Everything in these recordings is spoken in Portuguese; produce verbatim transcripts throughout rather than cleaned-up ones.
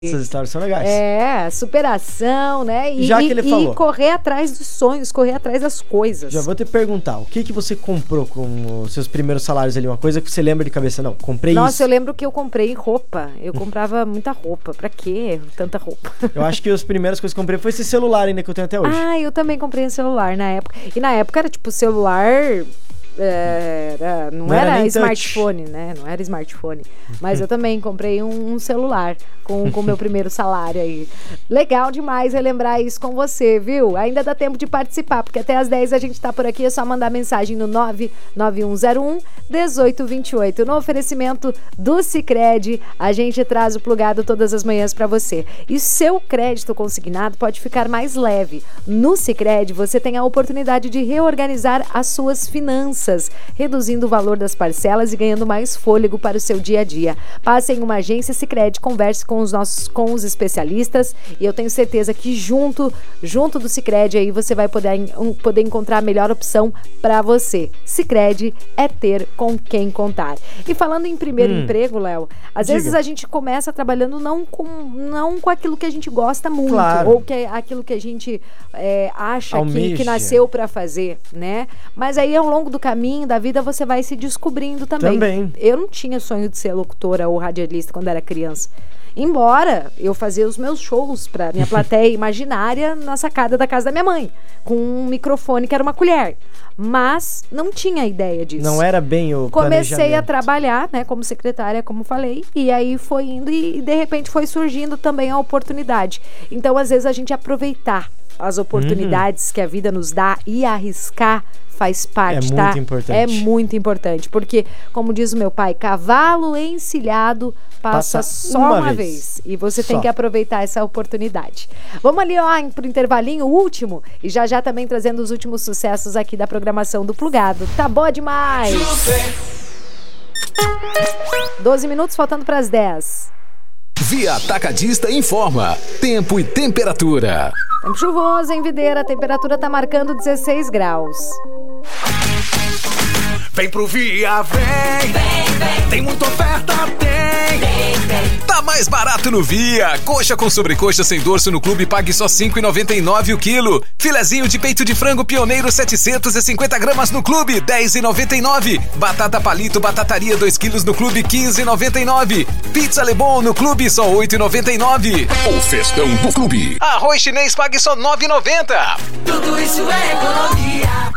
Essas histórias são legais. É, superação, né? E, Já que ele e, falou. E correr atrás dos sonhos, correr atrás das coisas. Já vou te perguntar, o que que você comprou com os seus primeiros salários ali? Uma coisa que você lembra de cabeça? Não, comprei Nossa, isso. eu lembro que eu comprei roupa. Eu comprava muita roupa. Pra quê? Tanta roupa. Eu acho que as primeiras coisas que eu comprei foi esse celular ainda que eu tenho até hoje. Ah, eu também comprei um celular na época. E na época era tipo celular... É, era, não, Não era, era nem smartphone, né? Não era smartphone. Mas eu também comprei um, um celular com o meu primeiro salário aí. Legal demais relembrar isso com você, viu? Ainda dá tempo de participar, porque até às dez a gente tá por aqui. É só mandar mensagem no nove nove um zero um um oito dois oito. No oferecimento do Sicredi, a gente traz o Plugado todas as manhãs pra você. E seu crédito consignado pode ficar mais leve. No Sicredi, você tem a oportunidade de reorganizar as suas finanças, reduzindo o valor das parcelas e ganhando mais fôlego para o seu dia a dia. Passe em uma agência Sicredi, converse com os nossos com os especialistas e eu tenho certeza que junto junto do Sicredi aí você vai poder, um, poder encontrar a melhor opção para você. Sicredi é ter com quem contar. E falando em primeiro hum. emprego, Léo, às Diga. vezes a gente começa trabalhando não com, não com aquilo que a gente gosta muito, claro. ou que é aquilo que a gente é, acha que, que nasceu para fazer, né? Mas aí ao longo do caminho da vida você vai se descobrindo também. Também. Eu não tinha sonho de ser locutora ou radialista quando era criança. Embora eu fazia os meus shows pra minha plateia imaginária na sacada da casa da minha mãe, com um microfone que era uma colher. Mas não tinha ideia disso. Não era bem o Comecei a trabalhar, né, como secretária, como falei, e aí foi indo e, e de repente foi surgindo também a oportunidade. Então, às vezes, a gente aproveitar as oportunidades uhum. que a vida nos dá e arriscar faz parte, é tá? É muito importante. É muito importante, porque, como diz o meu pai, cavalo encilhado passa, passa só uma, uma vez. vez. E você só. tem que aproveitar essa oportunidade. Vamos ali, ó, pro intervalinho último, e já já também trazendo os últimos sucessos aqui da programação do Plugado. Tá bom demais! doze minutos, faltando para as dez. Via Atacadista informa tempo e temperatura. Tempo chuvoso em Videira, a temperatura tá marcando dezesseis graus. Vem pro Via, vem, vem, vem. Tem muita oferta, tem. Vem, vem. Tá mais barato no Via. Coxa com sobrecoxa sem dorso no clube, pague só cinco reais e noventa e nove centavos o quilo. Filezinho de peito de frango pioneiro setecentos e cinquenta gramas no clube, dez reais e noventa e nove centavos. Batata palito batataria dois quilos no clube, quinze reais e noventa e nove centavos. Pizza Lebon no clube, só oito reais e noventa e nove centavos. O festão do clube. Arroz chinês pague só nove reais e noventa centavos. Tudo isso é economia.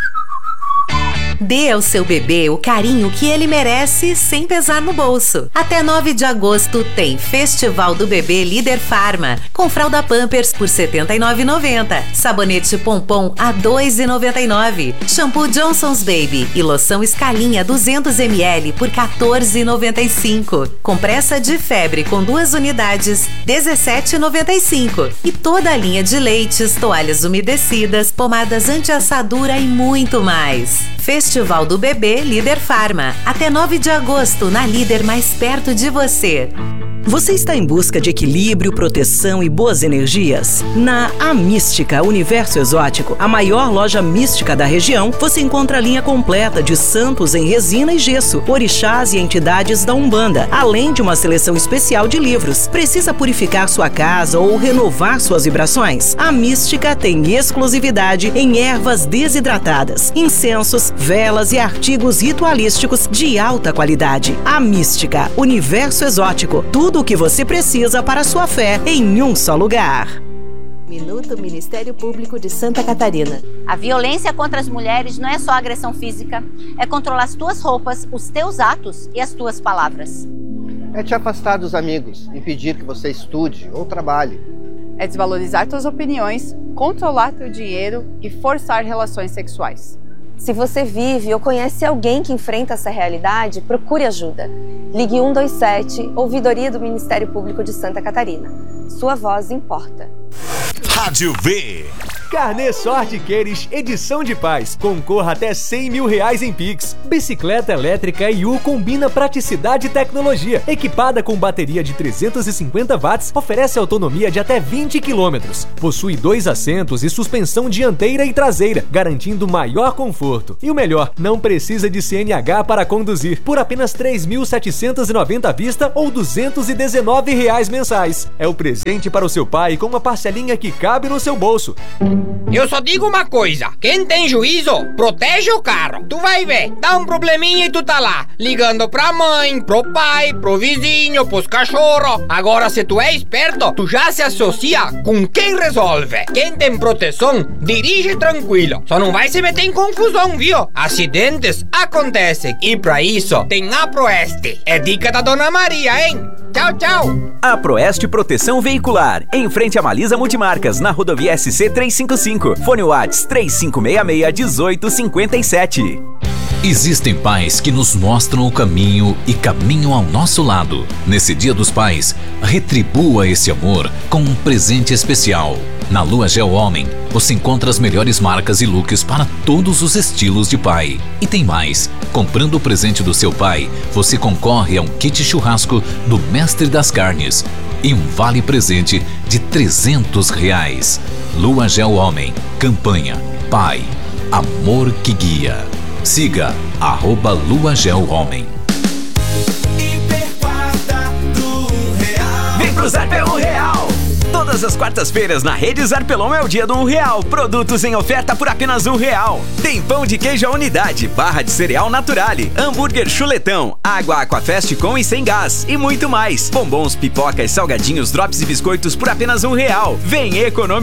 Dê ao seu bebê o carinho que ele merece sem pesar no bolso. Até nove de agosto tem Festival do Bebê Líder Farma, com fralda Pampers por setenta e nove reais e noventa centavos, sabonete Pompom a dois reais e noventa e nove centavos, shampoo Johnson's Baby e loção Escalinha duzentos mililitros por quatorze reais e noventa e cinco centavos. Compressa de febre com duas unidades, dezessete reais e noventa e cinco centavos. E toda a linha de leites, toalhas umedecidas, pomadas anti-assadura e muito mais. Festival do Bebê Líder Farma. Até nove de agosto, na Líder mais perto de você. Você está em busca de equilíbrio, proteção e boas energias? Na A Mística Universo Exótico, a maior loja mística da região, você encontra a linha completa de santos em resina e gesso, orixás e entidades da Umbanda, além de uma seleção especial de livros. Precisa purificar sua casa ou renovar suas vibrações? A Mística tem exclusividade em ervas desidratadas, incensos, velas e artigos ritualísticos de alta qualidade. A Mística Universo Exótico. Tudo o que você precisa para a sua fé em um só lugar. Minuto Ministério Público de Santa Catarina. A violência contra as mulheres não é só agressão física, é controlar as tuas roupas, os teus atos e as tuas palavras. É te afastar dos amigos, impedir que você estude ou trabalhe. É desvalorizar tuas opiniões, controlar teu dinheiro e forçar relações sexuais. Se você vive ou conhece alguém que enfrenta essa realidade, procure ajuda. Ligue um dois sete, Ouvidoria do Ministério Público de Santa Catarina. Sua voz importa. Rádio V. Carnê Sorte Queires, edição de paz. Concorra até cem mil reais em Pix. Bicicleta elétrica I U combina praticidade e tecnologia. Equipada com bateria de trezentos e cinquenta watts, oferece autonomia de até vinte quilômetros. Possui dois assentos e suspensão dianteira e traseira, garantindo maior conforto. E o melhor, não precisa de C N H para conduzir, por apenas três mil setecentos e noventa à vista ou duzentos e dezenove reais mensais. É o presente para o seu pai com uma parcelinha que cabe no seu bolso. Eu só digo uma coisa, quem tem juízo, protege o carro. Tu vai ver, dá um probleminha e tu tá lá, ligando pra mãe, pro pai, pro vizinho, pros cachorros. Agora, se tu é esperto, tu já se associa com quem resolve. Quem tem proteção, dirige tranquilo. Só não vai se meter em confusão, viu? Acidentes acontecem. E pra isso, tem a Proeste. É dica da Dona Maria, hein? Tchau, tchau. A Proeste Proteção Veicular, em frente a Malisa Multimarcas, na rodovia S C trezentos e cinquenta e cinco. Fone Whats três cinco seis seis, um oito cinco sete. Existem pais que nos mostram o caminho e caminham ao nosso lado. Nesse Dia dos Pais, retribua esse amor com um presente especial. Na Lua Gel Homem, você encontra as melhores marcas e looks para todos os estilos de pai. E tem mais, comprando o presente do seu pai, você concorre a um kit churrasco do Mestre das Carnes e um vale presente de trezentos reais. Lua Gel Homem, campanha Pai, amor que guia. Siga arroba Lua Gel Homem. Vem pro Zarpelão um Real! Todas as quartas-feiras na Rede Zarpelão é o dia do um real. Produtos em oferta por apenas um real. Tem pão de queijo à unidade, barra de cereal Naturale, hambúrguer chuletão, água Aquafest com e sem gás e muito mais. Bombons, pipocas, salgadinhos, drops e biscoitos por apenas um real. Vem economizar.